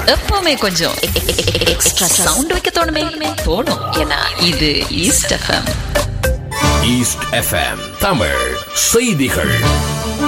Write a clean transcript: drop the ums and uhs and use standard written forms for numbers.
எப்பவுமே கொஞ்சம் extra sound வைக்க தோணும். ஏன்னா இது east FM. East FM Tamil செய்திகள்.